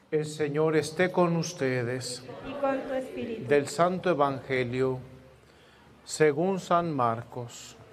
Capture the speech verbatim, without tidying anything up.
El Señor esté con ustedes. Y con tu espíritu. Del Santo Evangelio según San Marcos.